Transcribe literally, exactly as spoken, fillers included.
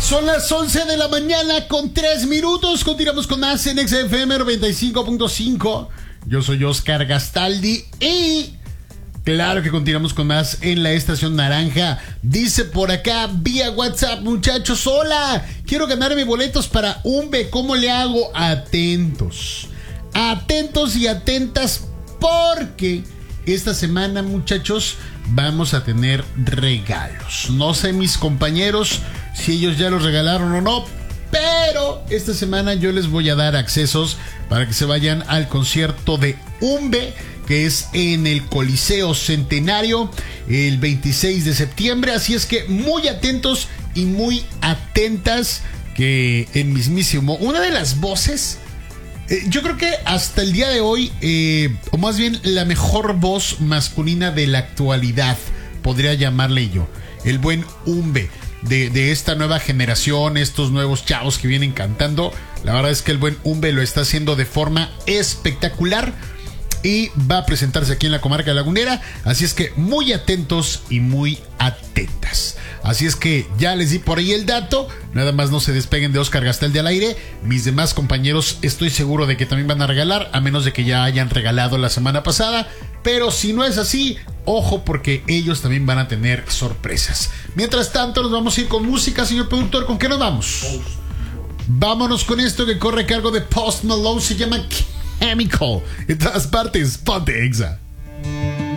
Son las once de la mañana con tres minutos. Continuamos con más en X F M noventa y cinco punto cinco. Yo soy Oscar Gastaldi y claro que continuamos con más en la estación naranja. Dice por acá vía WhatsApp, muchachos, hola, quiero ganarme boletos para Umbe, ¿cómo le hago? Atentos, atentos y atentas porque esta semana, muchachos, vamos a tener regalos. No sé mis compañeros si ellos ya los regalaron o no, pero esta semana yo les voy a dar accesos para que se vayan al concierto de Umbe, que es en el Coliseo Centenario el veintiséis de septiembre. Así es que muy atentos y muy atentas, que el mismísimo, una de las voces, eh, yo creo que hasta el día de hoy, eh, o más bien la mejor voz masculina de la actualidad, podría llamarle yo, el buen Umbe. De, de esta nueva generación, estos nuevos chavos que vienen cantando. La verdad es que el buen Umbe lo está haciendo de forma espectacular y va a presentarse aquí en la comarca lagunera. Así es que muy atentos y muy atentas. Así es que ya les di por ahí el dato. Nada más no se despeguen de Oscar Gastaldi al aire. Mis demás compañeros estoy seguro de que también van a regalar, a menos de que ya hayan regalado la semana pasada. Pero si no es así, ojo, porque ellos también van a tener sorpresas. Mientras tanto, nos vamos a ir con música, señor productor. ¿Con qué nos vamos? Vámonos con esto que corre a cargo de Post Malone. Se llama Chemical. En todas partes, ponte Exa.